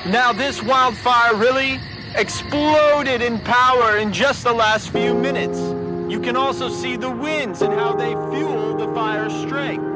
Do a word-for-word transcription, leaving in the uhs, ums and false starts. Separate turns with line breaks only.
Now this wildfire really exploded in power in just the last few minutes. You can also see the winds and how they fuel the fire's strength.